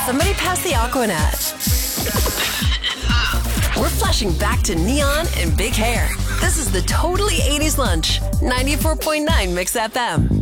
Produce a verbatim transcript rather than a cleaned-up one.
Somebody pass the Aquanet. We're flashing back to neon and big hair. This is the Totally eighties Lunch, ninety-four point nine Mix F M.